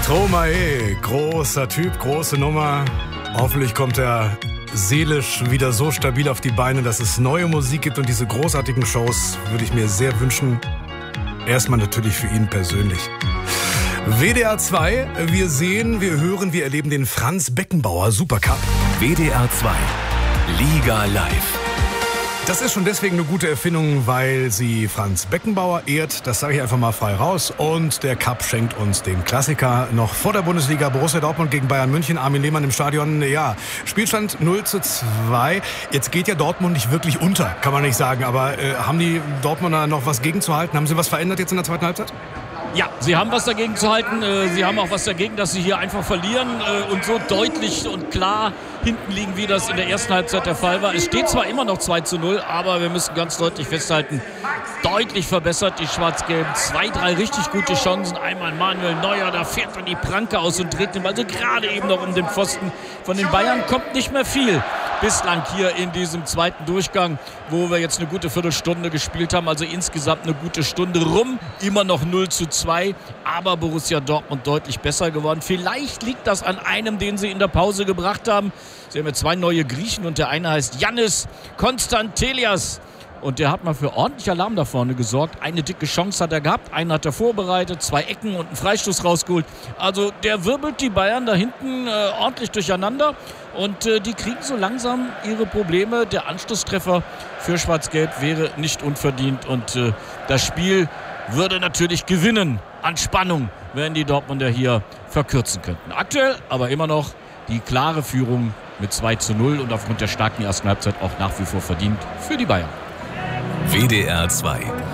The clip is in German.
Stromae, großer Typ, große Nummer. Hoffentlich kommt er seelisch wieder so stabil auf die Beine, dass es neue Musik gibt, und diese großartigen Shows würde ich mir sehr wünschen. Erstmal natürlich für ihn persönlich. WDR 2, wir sehen, wir hören, wir erleben den Franz Beckenbauer Supercup. WDR 2, Liga live. Das ist schon deswegen eine gute Erfindung, weil sie Franz Beckenbauer ehrt. Das sage ich einfach mal frei raus. Und der Cup schenkt uns den Klassiker noch vor der Bundesliga. Borussia Dortmund gegen Bayern München. Armin Lehmann im Stadion. Ja, Spielstand 0:2. Jetzt geht ja Dortmund nicht wirklich unter, kann man nicht sagen. Aber haben die Dortmunder noch was gegenzuhalten? Haben sie was verändert jetzt in der zweiten Halbzeit? Ja, sie haben was dagegen zu halten. Sie haben auch was dagegen, dass sie hier einfach verlieren und so deutlich und klar hinten liegen, wie das in der ersten Halbzeit der Fall war. Es steht zwar immer noch 2:0, aber wir müssen ganz deutlich festhalten, deutlich verbessert die Schwarz-Gelben. 2, 3 richtig gute Chancen. Einmal Manuel Neuer, da fährt er die Pranke aus und dreht den Ball so gerade eben noch um den Pfosten. Von den Bayern kommt nicht mehr viel bislang hier in diesem zweiten Durchgang, wo wir jetzt eine gute Viertelstunde gespielt haben. Also insgesamt eine gute Stunde rum. Immer noch 0:2, aber Borussia Dortmund deutlich besser geworden. Vielleicht liegt das an einem, den sie in der Pause gebracht haben. Sie haben ja 2 neue Griechen und der eine heißt Yannis Konstantelias. Und der hat mal für ordentlich Alarm da vorne gesorgt. Eine dicke Chance hat er gehabt, einen hat er vorbereitet, 2 Ecken und einen Freistoß rausgeholt. Also der wirbelt die Bayern da hinten ordentlich durcheinander. Und die kriegen so langsam ihre Probleme. Der Anschlusstreffer für Schwarz-Gelb wäre nicht unverdient. Und das Spiel würde natürlich gewinnen an Spannung, wenn die Dortmunder hier verkürzen könnten. Aktuell aber immer noch die klare Führung mit 2:0 und aufgrund der starken ersten Halbzeit auch nach wie vor verdient für die Bayern. WDR 2